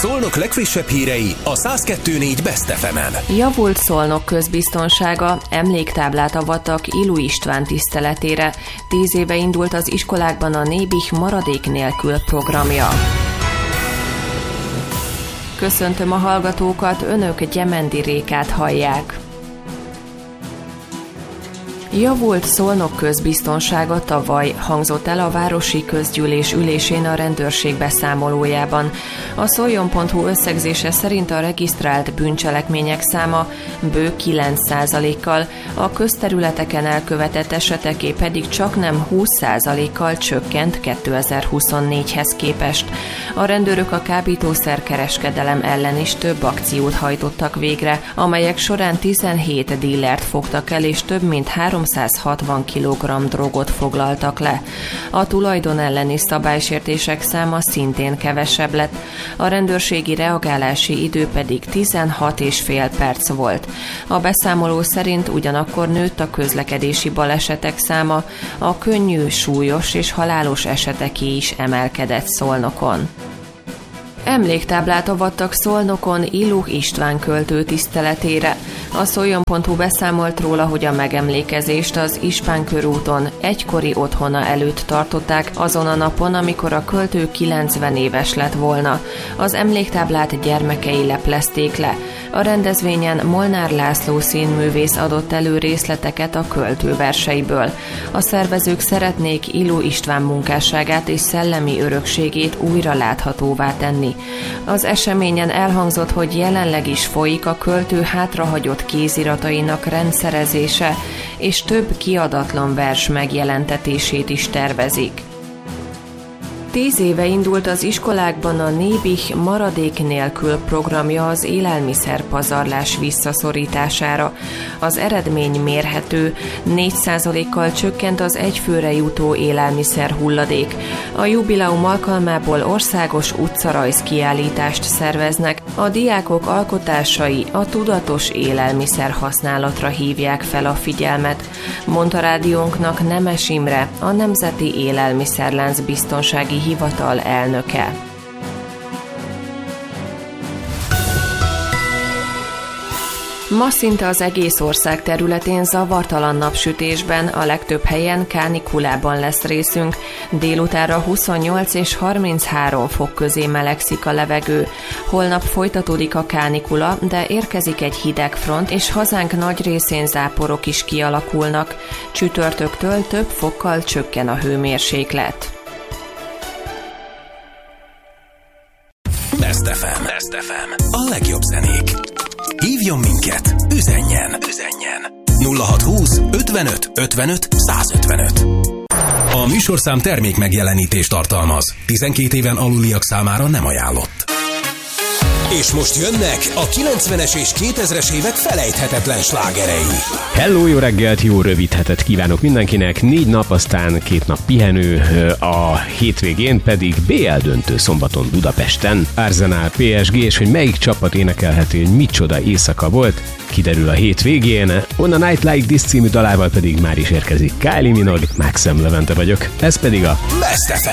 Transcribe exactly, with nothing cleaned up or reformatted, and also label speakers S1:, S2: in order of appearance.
S1: Szolnok legfrissebb hírei a száz kettő négy Best ef emen.
S2: Javult Szolnok közbiztonsága, emléktáblát avattak Illu István tiszteletére. Tíz éve indult az iskolákban a Nébih maradék nélkül programja. Köszöntöm a hallgatókat, önök Gyemendi Rékát hallják. Javult Szolnok közbiztonsága tavaly, hangzott el a Városi Közgyűlés ülésén a rendőrség beszámolójában. A szoljon pont hu összegzése szerint a regisztrált bűncselekmények száma bő kilenc százalékkal, a közterületeken elkövetett eseteké pedig csaknem húsz százalékkal csökkent kétezer-huszonnégyhez képest. A rendőrök a kábítószerkereskedelem ellen is több akciót hajtottak végre, amelyek során tizenhét dílert fogtak el és több mint háromszázhatvan kilogramm drogot foglaltak le. A tulajdon elleni szabálysértések száma szintén kevesebb lett, a rendőrségi reagálási idő pedig tizenhat és fél perc volt. A beszámoló szerint ugyanakkor nőtt a közlekedési balesetek száma, a könnyű, súlyos és halálos eseteké is emelkedett Szolnokon. Emléktáblát avattak Szolnokon Illu István költő tiszteletére. A szoljon pont hu beszámolt róla, hogy a megemlékezést az Ispán körúton egykori otthona előtt tartották azon a napon, amikor a költő kilencven éves lett volna. Az emléktáblát gyermekei leplezték le. A rendezvényen Molnár László színművész adott elő részleteket a költő verseiből. A szervezők szeretnék Illu István munkásságát és szellemi örökségét újra láthatóvá tenni. Az eseményen elhangzott, hogy jelenleg is folyik a költő hátrahagyott kéziratainak rendszerezése, és több kiadatlan vers megjelentetését is tervezik. Tíz éve indult az iskolákban a Nébih maradék nélkül programja az élelmiszerpazarlás visszaszorítására. Az eredmény mérhető, négy százalékkal csökkent az egyfőre jutó élelmiszer hulladék. A jubileum alkalmából országos utcarajz kiállítást szerveznek. A diákok alkotásai a tudatos élelmiszer használatra hívják fel a figyelmet, mondta rádiónknak Nemes Imre, a Nemzeti Élelmiszerlánc Biztonsági Hivatal elnöke. Ma szinte az egész ország területén zavartalan napsütésben, a legtöbb helyen kánikulában lesz részünk. Délutánra huszonnyolc és harminchárom fok közé melegszik a levegő. Holnap folytatódik a kánikula, de érkezik egy hideg front, és hazánk nagy részén záporok is kialakulnak. Csütörtöktől több fokkal csökken a hőmérséklet.
S1: Best ef em. Best ef em. A legjobb zenék. Hívjon minket, üzenjen, üzenjen. nulla hat húsz ötvenöt ötvenöt százötvenöt. A műsorszám termék megjelenítést tartalmaz. tizenkét éven aluliak számára nem ajánlott. És most jönnek a kilencvenes és kétezres évek felejthetetlen slágerei.
S3: Hello, jó reggelt, jó rövid hetet kívánok mindenkinek. Négy nap, aztán két nap pihenő, a hétvégén pedig bé el döntő szombaton Budapesten. Arsenal pé es gé, és hogy melyik csapat énekelheti, hogy micsoda éjszaka volt, kiderül a hétvégén. On a Night Like This című dalával pedig már is érkezik Kylie Minogue, Maxim Levente vagyok. Ez pedig a
S1: Best ef em.